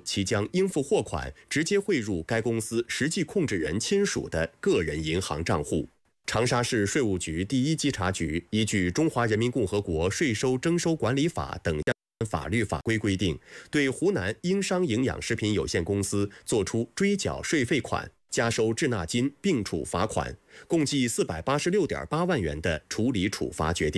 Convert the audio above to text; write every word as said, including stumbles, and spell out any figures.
其将应付货款直接汇入该公司实际控制人亲属的个人银行账户。长沙市税务局第一稽查局依据《中华人民共和国税收征收管理法》等相关法律法规规定，对湖南英商营养食品有限公司作出追缴税费款、加收滞纳金并处罚款，共计四百八十六点八万元的处理处罚决定。